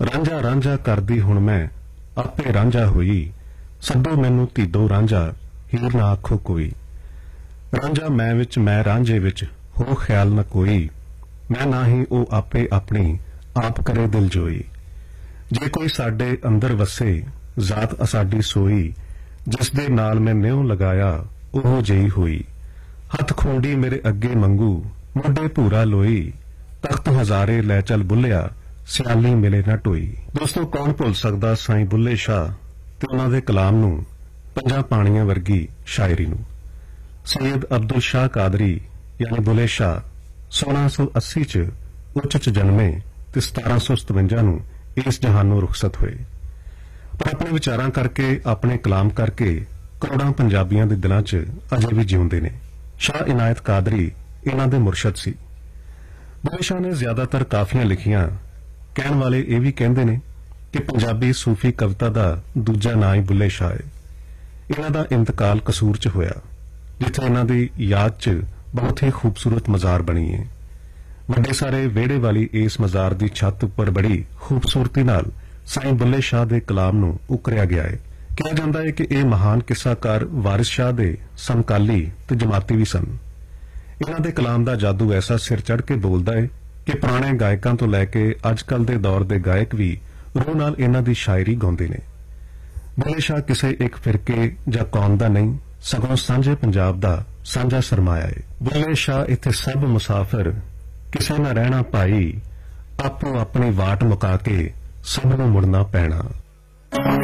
ਰਾਂਝਾ ਰਾਂਝਾ ਕਰਦੀ ਹੁਣ ਮੈਂ ਆਪੇ ਰਾਂਝਾ ਹੋਈ, ਸੱਦੋ ਮੈਨੂੰ ਧੀਦੋ ਰਾਂਝਾ ਹੀਰ ਨਾ ਆਖੋ ਕੋਈ। ਰਾਂਝਾ ਮੈਂ ਵਿੱਚ ਮੈਂ ਰਾਂਝੇ ਵਿੱਚ ਹੋ ਖਿਆਲ ਨਾ ਕੋਈ, ਮੈਂ ਨਾ ਹੀ ਉਹ ਆਪੇ ਆਪਣੀ ਆਪ ਕਰੇ ਦਿਲ ਜੋਈ। ਜੇ ਕੋਈ ਸਾਡੇ ਅੰਦਰ ਵਸੇ ਜ਼ਾਤ ਅਸਾਡੀ ਸੋਈ, ਜਿਸ ਦੇ ਨਾਲ ਮੈਂ ਨਿਉ ਲਗਾਇਆ ਉਹ ਜਈ ਹੋਈ। ਹੱਥ ਖੂੰਡੀ ਮੇਰੇ ਅੱਗੇ ਮੰਗੂ ਮੋਢੇ ਭੂਰਾ ਲੋਈ, ਤਖਤ ਹਜ਼ਾਰੇ ਲੈ ਚੱਲ ਬੁੱਲਿਆ ਸਿਆਲੀ ਮਿਲੇ ਨਾ ਢੋਈ। ਦੋਸਤੋ, ਕੌਣ ਭੁੱਲ ਸਕਦਾ ਸਾਈਂ ਬੁੱਲੇ ਸ਼ਾਹ ਤੇ ਉਹਨਾਂ ਦੇ ਕਲਾਮ ਨੂੰ, ਪੰਜਾਂ ਪਾਣੀਆਂ ਵਰਗੀ ਸ਼ਾਇਰੀ ਨੂੰ। ਸੈਯਦ ਅਬਦੁਲ ਸ਼ਾਹ ਕਾਦਰੀ ਯਾਨੀ ਬੁੱਲੇ ਸ਼ਾਹ 1680 ਚ ਉੱਚ ਚ ਜਨਮੇ ਤੇ 1757 ਨੂੰ ਇਸ ਜਹਾਨ ਨੂੰ ਰੁਖਸਤ ਹੋਏ, ਪਰ ਆਪਣੇ ਵਿਚਾਰਾਂ ਕਰਕੇ, ਆਪਣੇ ਕਲਾਮ ਕਰਕੇ ਕਰੋੜਾਂ ਪੰਜਾਬੀਆਂ ਦੇ ਦਿਲਾਂ 'ਚ ਅਜੇ ਵੀ ਜਿਉਂਦੇ ਨੇ। ਸ਼ਾਹ ਇਨਾਇਤ ਕਾਦਰੀ ਇਹਨਾਂ ਦੇ ਮੁਰਸ਼ਦ ਸੀ। ਬੁੱਲੇ ਸ਼ਾਹ ਨੇ ਜ਼ਿਆਦਾਤਰ ਕਾਫੀਆਂ ਲਿਖੀਆਂ। ਕਹਿਣ ਵਾਲੇ ਇਹ ਵੀ ਕਹਿੰਦੇ ਨੇ ਕਿ ਪੰਜਾਬੀ ਸੂਫੀ ਕਵਿਤਾ ਦਾ ਦੂਜਾ ਨਾਂ ਹੀ ਬੁੱਲੇ ਸ਼ਾਹ ਹੈ। ਇਹਨਾਂ ਦਾ ਇੰਤਕਾਲ ਕਸੂਰ 'ਚ ਹੋਇਆ, ਜਿੱਥੇ ਇਹਨਾਂ ਦੀ ਯਾਦ 'ਚ ਬਹੁਤ ਹੀ ਖੂਬਸੂਰਤ ਮਜ਼ਾਰ ਬਣੀ ਹੈ। ਵੱਡੇ ਸਾਰੇ ਵਿਹੜੇ ਵਾਲੀ ਇਸ ਮਜ਼ਾਰ ਦੀ ਛੱਤ ਉੱਪਰ ਬੜੀ ਖੂਬਸੂਰਤੀ ਨਾਲ ਸਾਈਂ ਬੁੱਲੇ ਸ਼ਾਹ ਦੇ ਕਲਾਮ ਨੂੰ ਉਕਰਿਆ ਗਿਆ ਹੈ। ਕਿਹਾ ਜਾਂਦਾ ਹੈ ਕਿ ਇਹ ਮਹਾਨ ਕਿੱਸਾਕਾਰ ਵਾਰਿਸ ਸ਼ਾਹ ਦੇ ਸਮਕਾਲੀ ਤੇ ਜਮਾਤੀ ਵੀ ਸਨ। ਇਹਨਾਂ ਦੇ ਕਲਾਮ ਦਾ ਜਾਦੂ ਐਸਾ ਸਿਰ ਚੜ੍ਹ ਕੇ ਬੋਲਦਾ ਹੈ ਕਿ ਪੁਰਾਣੇ ਗਾਇਕਾਂ ਤੋਂ ਲੈ ਕੇ ਅੱਜ ਕੱਲ੍ਹ ਦੇ ਦੌਰ ਦੇ ਗਾਇਕ ਵੀ ਰੂਹ ਨਾਲ ਇਹਨਾਂ ਦੀ ਸ਼ਾਇਰੀ ਗਾਉਂਦੇ ਨੇ। ਬੁੱਲੇ ਸ਼ਾਹ ਕਿਸੇ ਇੱਕ ਫਿਰਕੇ ਜਾਂ ਕੌਮ ਦਾ ਨਹੀਂ, ਸਗੋਂ ਸਾਂਝੇ ਪੰਜਾਬ ਦਾ ਸਾਂਝਾ ਸਰਮਾਇਆ ਹੈ। ਬੁੱਲੇ ਸ਼ਾਹ ਇੱਥੇ ਸਭ ਮੁਸਾਫਿਰ, ਕਿਸੇ ਨਾ ਰਹਿਣਾ ਭਾਈ, ਆਪੋ ਆਪਣੀ ਵਾਟ ਮੁਕਾ ਕੇ ਸਭ ਨੂੰ ਮੁੜਨਾ ਪੈਣਾ।